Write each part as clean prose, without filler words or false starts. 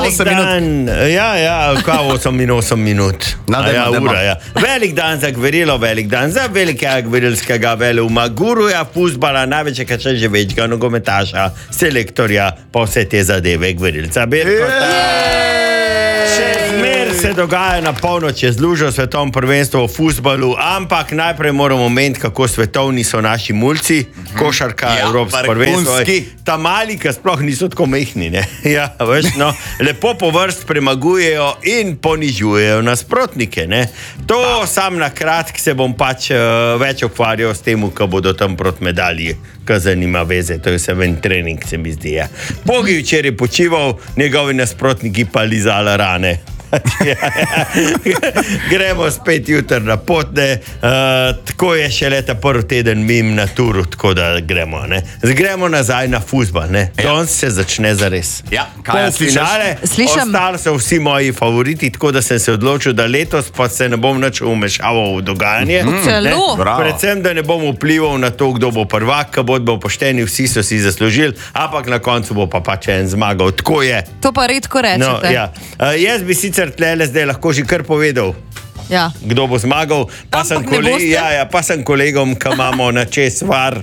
minut. Kao 8 minut. Ura, ja. Velik dan za gverilo, velik dan za velikega gverilskega veleuma, guruja, fuzbala, največjega še že večjega nogometaša, selektorja, pa vse te zadeve gverilca. Se dogaja na polnoč, je zlužil svetovno prvenstvo v fuzbalu, ampak najprej moramo omeniti, kako svetovni so naši mulci, košarka, evropsko prvenstvo. Ta mali, ki sploh niso tako mehni, ne? Ja, veš, no, lepo po vrst premagujejo in ponižujejo nasprotnike, ne? To sam na kratk se bom pač več ukvarjal s tem, ko bodo tam proti medalji, ki zanima veze, to je vse ven trening, se mi zdi, ja. Bogi včeraj počival, njegovi nasprotniki pa lizala rane. Gremo spet jutr na potne, tako je še leta prvi teden mim na turu, tako da gremo, ne. Gremo nazaj na fuzbal, ne. Danes se začne zares. Polfinale, ostali so vsi moji favoriti, tako da sem se odločil, da letos pa se ne bom nič umešaval v dogajanje. Predvsem, da ne bom vplival na to, kdo bo prvak, ko bodo pošteni, vsi so si zaslužili, ampak na koncu bo pa pač en zmagal. Tako je. To pa redko rečete. No, ja. Jaz bi sicer tlele zdaj lahko že kar povedal, kdo bo zmagal, pa sem kolegom, ki imamo na čez var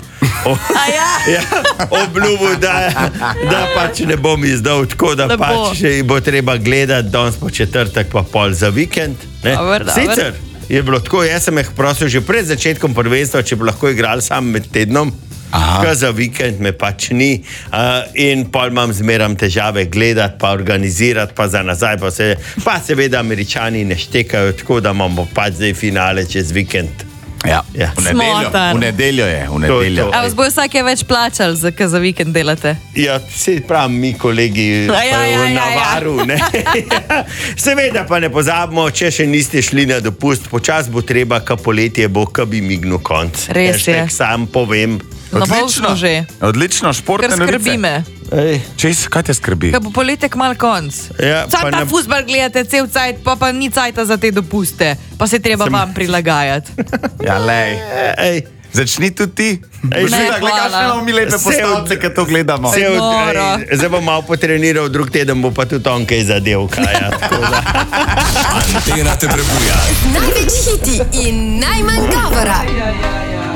obljubil, da pač ne bom izdal, tako da pač bo treba gledati danes po četrtek pa pol za vikend. Sicer je bilo tako, jaz sem jih prosil že pred začetkom prvenstva, če bi lahko igral sam med tednom, ker za vikend me pač ni in pol imam zmeram težave gledati, pa organizirati, pa za nazaj, pa seveda Američani ne štekajo, tako da imamo pač zdaj finale čez vikend. V nedeljo je. A vas bo vsake več plačali, ker za vikend delate? Ja, se pravim, mi kolegi na varu, ne. Seveda pa ne pozabimo, če še niste šli na dopust, počas bo treba, ka poletje bo, ka bi mignil konc. Res je. Sam povem. Odlično, športne novice. Ker skrbi me. Kaj te skrbi? Ker bo poletek mal konc. Sam ta fuzbal gledate cel cajt, pa ni cajta za te dopuste. Pa se treba vam prilagajati. Ja, lej. Začni tudi ti. Kakšne imamo mi lepe postavce, ki to gledamo. Zdaj bom malo potreniral, drug teden bo pa tudi on kaj zadev. Antena te prebuja. Največ hiti in najmanj govora.